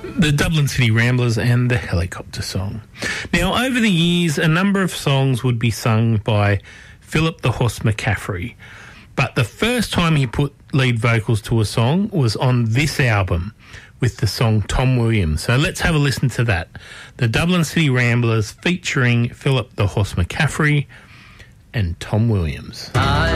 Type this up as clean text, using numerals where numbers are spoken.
The Dublin City Ramblers and the Helicopter Song. Now, over the years, a number of songs would be sung by Philip the Horse McCaffrey, but the first time he put lead vocals to a song was on this album with the song Tom Williams. So let's have a listen to that. The Dublin City Ramblers featuring Philip the Horse McCaffrey and Tom Williams.